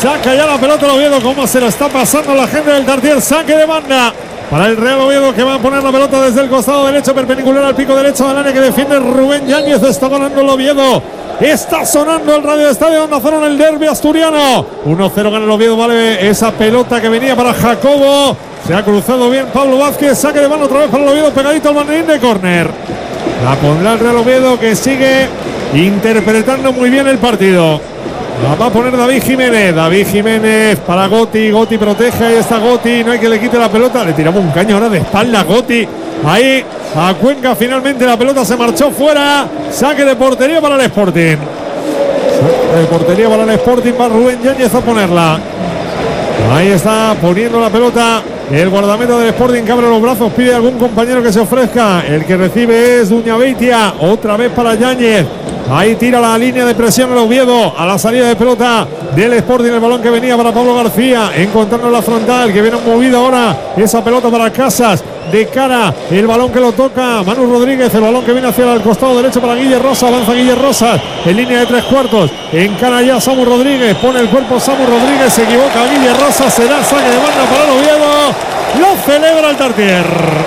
Saca ya la pelota el Oviedo. Cómo se lo está pasando la gente del Tartiere. Saque de banda para el Real Oviedo, que va a poner la pelota desde el costado derecho, perpendicular al pico derecho del área, que defiende Rubén Yáñez. Está ganando el Oviedo. Está sonando el radio de Estadio Onda Cero en el derbi asturiano. 1-0 gana el Oviedo. Vale esa pelota que venía para Jacobo. Se ha cruzado bien Pablo Vázquez. Saque de mano otra vez para el Oviedo, pegadito al banderín de córner. La pondrá el Real Oviedo, que sigue interpretando muy bien el partido. La va a poner David Jiménez. David Jiménez para Gotti. Gotti protege. Ahí está Gotti. No hay que le quite la pelota. Le tiramos un caño ahora de espalda a Gotti. Ahí a Cuenca. Finalmente la pelota se marchó fuera. Saque de portería para el Sporting. Saque de portería para el Sporting. Va Rubén Yáñez a ponerla. Ahí está poniendo la pelota el guardameta del Sporting, que abre los brazos, pide a algún compañero que se ofrezca. El que recibe es Duñabeitia. Otra vez para Yáñez. Ahí tira la línea de presión el Oviedo a la salida de pelota del Sporting. El balón que venía para Pablo García, encontrando la frontal, que viene movida ahora esa pelota para Casas. De cara, el balón que lo toca Manu Rodríguez, el balón que viene hacia el costado derecho para Guille Rosa. Avanza Guille Rosa en línea de 3/4. Encara ya Samu Rodríguez, pone el cuerpo Samu Rodríguez, se equivoca Guille Rosa. Será saque de banda para el Oviedo. Lo celebra el Tartiere.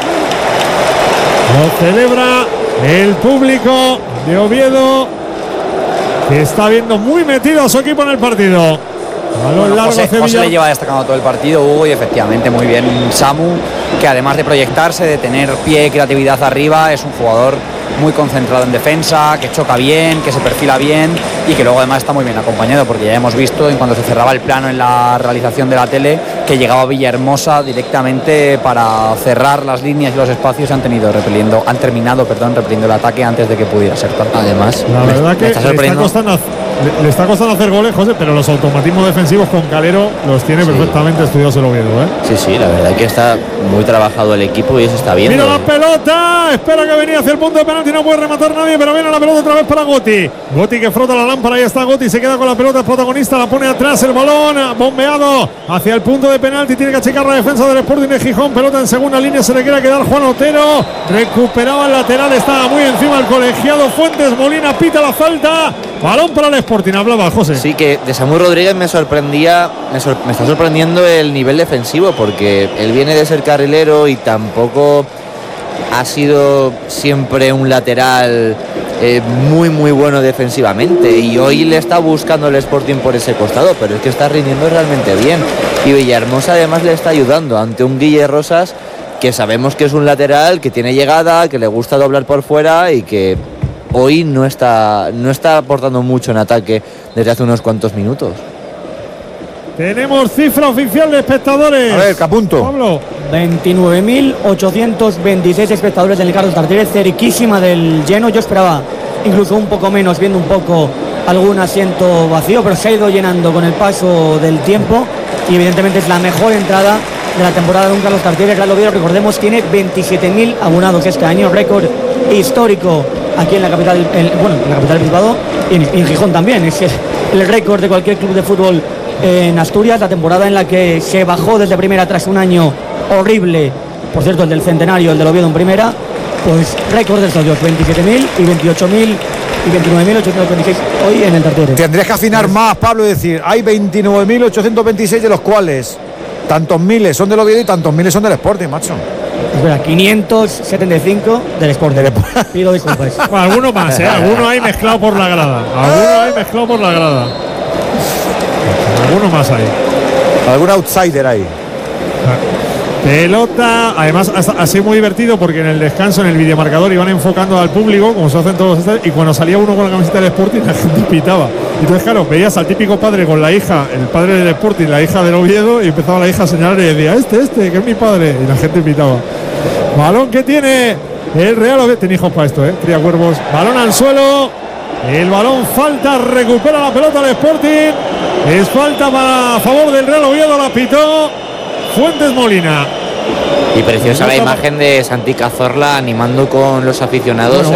Lo celebra el público de Oviedo, que está viendo muy metido a su equipo en el partido. Bueno, José le lleva destacando todo el partido, Hugo, y efectivamente muy bien Samu, que además de proyectarse, de tener pie y creatividad arriba, es un jugador muy concentrado en defensa, que choca bien, que se perfila bien y que luego además está muy bien acompañado, porque ya hemos visto en cuando se cerraba el plano en la realización de la tele que llegaba Villahermosa directamente para cerrar las líneas y los espacios. Han terminado repeliendo el ataque antes de que pudiera ser tanto. Además, la verdad que le está costando hacer goles, José, pero los automatismos defensivos con Calero los tiene perfectamente estudiados el Oviedo, ¿eh? Sí, la verdad es que está muy trabajado el equipo y eso está bien. Mira la pelota, espera que venía hacia el punto de penalti, no puede rematar nadie, pero viene la pelota otra vez para Gotti. Gotti que frota la lámpara, ahí está Gotti, se queda con la pelota, protagonista, la pone atrás, el balón bombeado hacia el punto de penalti, tiene que achicar la defensa del Sporting de Gijón, pelota en segunda línea, se le quiere quedar Juan Otero, recuperaba el lateral, estaba muy encima el colegiado Fuentes Molina, pita la falta, balón para el Sporting. Hablaba José. Sí, que de Samu Rodríguez me está sorprendiendo el nivel defensivo, porque él viene de ser carrilero y tampoco ha sido siempre un lateral muy bueno defensivamente, y hoy le está buscando el Sporting por ese costado, pero es que está rindiendo realmente bien, y Villahermosa además le está ayudando ante un Guille Rosas que sabemos que es un lateral que tiene llegada, que le gusta doblar por fuera y que hoy no está aportando mucho en ataque desde hace unos cuantos minutos. Tenemos cifra oficial de espectadores. A ver, que apunto. Pablo. 29.826 espectadores del Carlos Tartiere, cerquísima del lleno. Yo esperaba incluso un poco menos, viendo un poco algún asiento vacío, pero se ha ido llenando con el paso del tiempo y evidentemente es la mejor entrada de la temporada de un Carlos Tartiere. El Real Oviedo, recordemos, tiene 27.000 abonados este año, récord histórico aquí en la capital, en la capital del Bilbao y en Gijón también. Es el récord de cualquier club de fútbol en Asturias. La temporada en la que se bajó desde primera tras un año horrible, por cierto, el del centenario, el del Oviedo en primera, pues récord de estadios, 27.000 y 28.000 y 29.826 hoy en el Tartiere. Tendrías que afinar más, Pablo, y decir, hay 29.826, de los cuales tantos miles son del Oviedo y tantos miles son del Sporting, macho. Espera, 575 del Sporting. Pido disculpas. Bueno, alguno más, alguno hay mezclado por la grada. Alguno más ahí. Algún outsider ahí. Pelota, además ha sido muy divertido porque en el descanso, en el videomarcador, iban enfocando al público, como se hacen todos estos, y cuando salía uno con la camiseta del Sporting, la gente pitaba. Entonces, claro, veías al típico padre con la hija, el padre del Sporting, la hija del Oviedo, y empezaba la hija a señalar y decía, este, que es mi padre, y la gente pitaba. Balón que tiene el Real Oviedo, tiene hijos para esto, cría cuervos. Balón al suelo, el balón falta, recupera la pelota del Sporting, es falta a favor del Real Oviedo, la pitó Fuentes Molina. Y preciosa la imagen de Santi Cazorla animando con los aficionados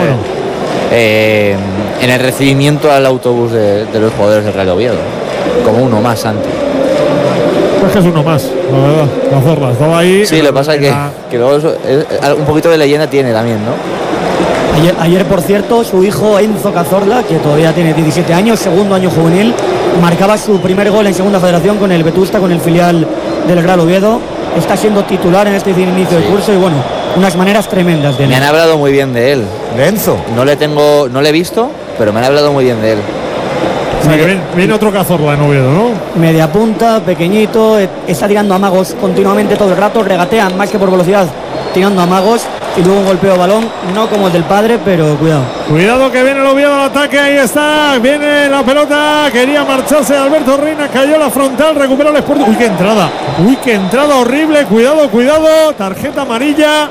en el recibimiento al autobús de los jugadores del Real Oviedo. Como uno más, Santi. Pues que es uno más, la verdad. Cazorla estaba ahí. Sí, lo que pasa es que luego un poquito de leyenda tiene también, ¿no? Ayer, por cierto, su hijo Enzo Cazorla, que todavía tiene 17 años, segundo año juvenil, marcaba su primer gol en segunda federación con el Vetusta, con el filial del Real Oviedo. Está siendo titular en este inicio de curso y bueno, unas maneras tremendas de él. Me han hablado muy bien de él. ¿De Enzo? No le he visto, pero me han hablado muy bien de él. O sea, que viene otro Cazorla en Oviedo, ¿no? Media punta, pequeñito, está tirando amagos continuamente todo el rato, regatea más que por velocidad, tirando amagos y luego un golpeo de balón, no como el del padre, pero cuidado. Cuidado que viene el Oviedo al ataque, ahí está, viene la pelota, quería marcharse Alberto Reina, cayó la frontal, recuperó el Sporting. Uy, qué entrada horrible, cuidado, tarjeta amarilla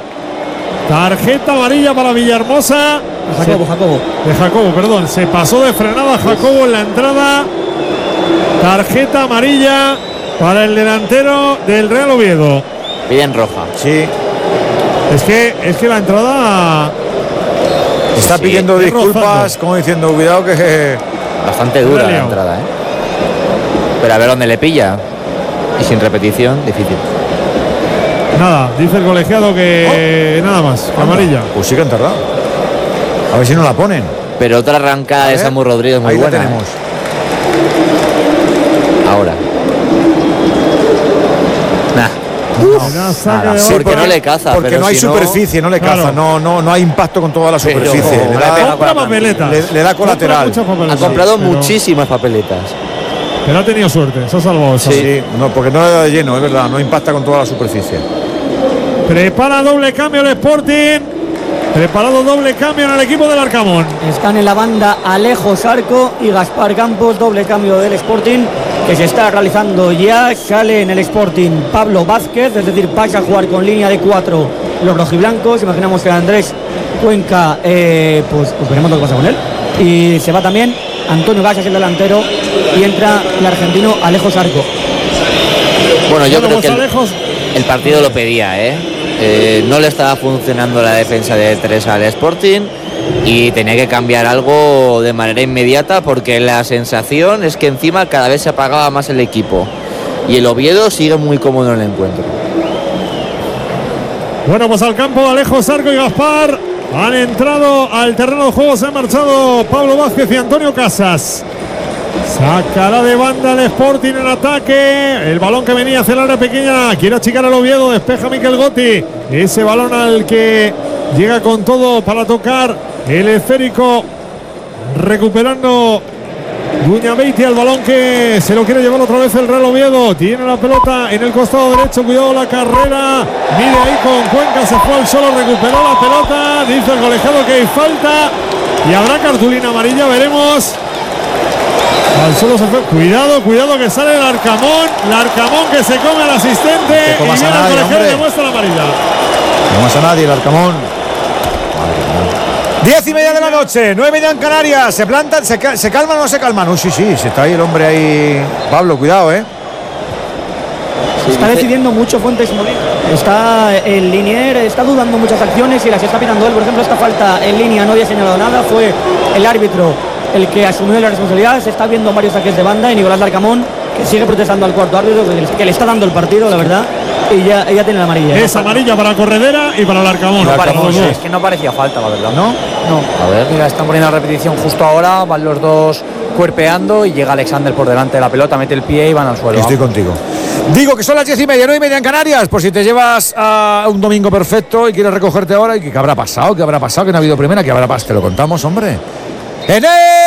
para Villahermosa. Jacobo, perdón, se pasó de frenada Jacobo en la entrada. Tarjeta amarilla para el delantero del Real Oviedo. Bien roja. Sí. Es que la entrada está pidiendo disculpas, como diciendo, cuidado que... Bastante dura la entrada, ¿eh? Pero a ver dónde le pilla. Y sin repetición, difícil. Nada, dice el colegiado que nada más, amarilla. Pues sí que han tardado. A ver si no la ponen. Pero otra arrancada de Samu Rodríguez muy ahí buena. La tenemos. Ahora. Sí, porque no le caza. Porque pero no hay si superficie, no le caza. Claro. No hay impacto con toda la superficie. Le da colateral. Ha comprado muchísimas papeletas. Pero ha tenido suerte, se ha salvado eso. Sí, no, porque no le da de lleno, es verdad, no impacta con toda la superficie. Prepara doble cambio el Sporting. Preparado doble cambio en el equipo del Arcamón. Están en la banda Alejo Sarco y Gaspar Campos, doble cambio del Sporting que se está realizando ya. Sale en el Sporting Pablo Vázquez, es decir, pasa a jugar con línea de 4 los rojiblancos. Imaginamos que Andrés Cuenca, pues veremos lo que pasa con él. Y se va también Antonio Gasas, el delantero, y entra el argentino Alejo Sarco. Bueno, yo creo que el partido lo pedía, no le estaba funcionando la defensa de 3 al Sporting y tenía que cambiar algo de manera inmediata, porque la sensación es que encima cada vez se apagaba más el equipo y el Oviedo sigue muy cómodo en el encuentro. Bueno, pues al campo Alejo Sarco y Gaspar han entrado al terreno de juego. Se han marchado Pablo Vázquez y Antonio Casas. Sacará de banda el Sporting en ataque. El balón que venía hacia el área pequeña. Quiere achicar al Oviedo. Despeja Miquel Gotti. Ese balón al que llega con todo para tocar el esférico. Recuperando Duñabeiti al balón que se lo quiere llevar otra vez el Real Oviedo. Tiene la pelota en el costado derecho. Cuidado la carrera. Mire ahí con Cuenca. Se fue al solo. Recuperó la pelota. Dice el colegiado que hay falta. Y habrá cartulina amarilla. Veremos. Al suelo se fue. Cuidado que sale el Arcamón. El Arcamón que se come al asistente. No y viene el colegiado y demuestra la amarilla. No pasa nadie el Arcamón. 10:30 de la noche, 9:30 en Canarias. Se plantan, se calman o no se calman. Sí, se está ahí el hombre ahí. Pablo, cuidado, Está decidiendo mucho Fuentes Molina. Está el Linier, está dudando muchas acciones y las está pitando él. Por ejemplo, esta falta en línea no había señalado nada. Fue el árbitro el que asumió la responsabilidad. Se está viendo varios saques de banda y Nicolás Larcamón, que sigue protestando al cuarto árbitro, que le está dando el partido, la verdad. Y ya tiene la amarilla. Es amarilla para Corredera y para el Arcamón. Es que no parecía falta, la verdad. ¿No? A ver, mira, están poniendo la repetición justo ahora. Van los dos cuerpeando y llega Alexander por delante de la pelota, mete el pie y van al suelo. Estoy contigo. Digo que son las 10:30, 9:30 en Canarias. Por si te llevas a un domingo perfecto y quieres recogerte ahora, y ¿qué habrá pasado? ¿Qué habrá pasado? Que no ha habido primera, ¿qué habrá pasado? Te lo contamos, hombre. ¡En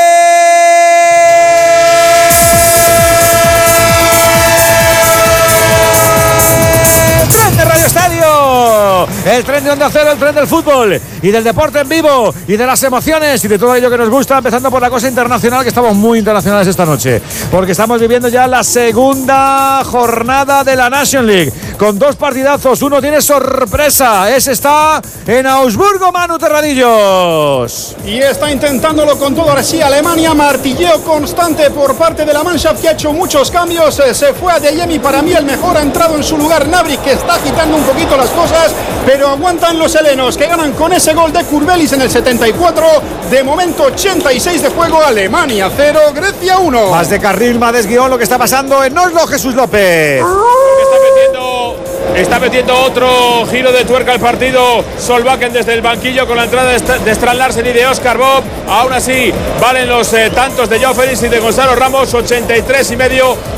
Radio Estadio! El tren de Onda Cero, el tren del fútbol y del deporte en vivo y de las emociones y de todo ello que nos gusta, empezando por la cosa internacional, que estamos muy internacionales esta noche, porque estamos viviendo ya la segunda jornada de la Nation League, con 2 partidazos. Uno tiene sorpresa, ese está en Augsburgo, Manu Terradillos. Y está intentándolo con todo. Ahora sí, Alemania, martilleo constante por parte de la Mannschaft, que ha hecho muchos cambios. Se fue a Adeyemi, para mí el mejor. Ha entrado en su lugar Nabri, que está agitando un poquito las cosas, pero aguantan los helenos, que ganan con ese gol de Kurbelis en el 74. De momento 86 de juego. Alemania 0, Grecia 1. Más de carril, más de guión, lo que está pasando en Oslo, Jesús López. Está metiendo Está metiendo otro giro de tuerca al partido Solbakken desde el banquillo con la entrada de Strand Larsen y de Oscar Bob. Aún así valen los tantos de Joao Félix y de Gonzalo Ramos. 83,5